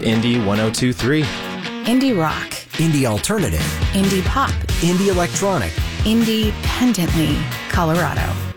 Indie 1023. Indie rock. Indie alternative. Indie pop. Indie electronic. Independently Colorado.